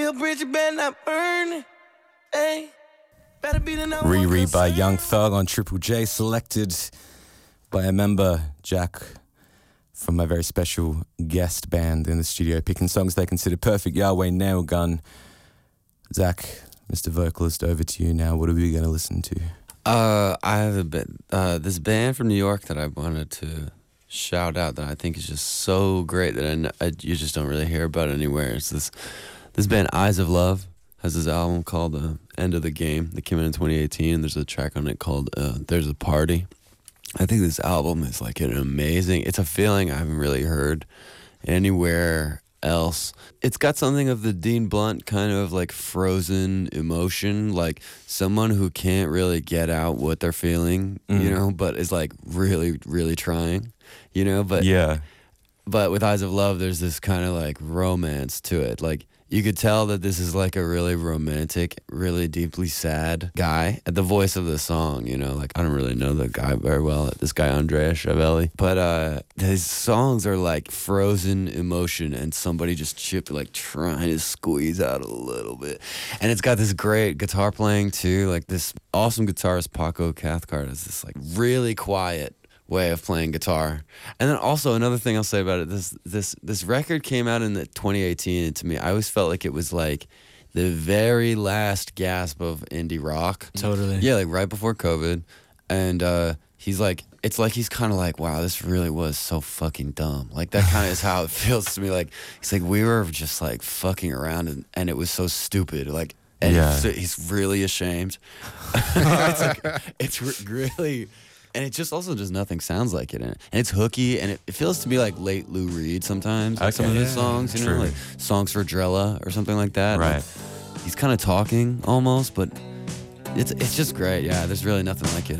your bridge, you better not burn it. Hey, better be the number one Riri by concern. Young Thug on Triple J, selected by a member, Jack, from my very special guest band in the studio, picking songs they consider perfect. Yahweh Nail Gun. Zach, Mr. Vocalist, over to you now. What are we going to listen to? I have a bit, this band from New York that I wanted to shout out that I think is just so great that you just don't really hear about anywhere. It's this band, Eyes of Love, has this album called End of the Game that came out in 2018, and there's a track on it called There's a Party. I think this album is like an amazing, it's a feeling I haven't really heard anywhere else. It's got something of the Dean Blunt kind of like frozen emotion, like someone who can't really get out what they're feeling, you know, but is like really, really trying, you know, but Yeah. But with Eyes of Love, there's this kind of like romance to it. Like you could tell that this is like a really romantic, really deeply sad guy. The voice of the song, you know, like I don't really know the guy very well, this guy Andrea Chavelli. But his songs are like frozen emotion and somebody just like trying to squeeze out a little bit. And it's got this great guitar playing too. Like this awesome guitarist, Paco Cathcart, is this like really quiet way of playing guitar. And then also another thing I'll say about it, this record came out in 2018, and to me I always felt like it was like the very last gasp of indie rock. Totally. Yeah, like right before COVID. And he's like, it's like he's kind of like, wow, this really was so fucking dumb. Like that kind of is how it feels to me. Like he's like, we were just like fucking around and it was so stupid. Like, and so he's really ashamed. it's really. And it just also just nothing sounds like it in it. And it's hooky, and it feels to me like late Lou Reed sometimes. Like some of his songs, you know, like Songs for Drella or something like that. Right. Like, he's kind of talking almost, but it's just great. Yeah, there's really nothing like it.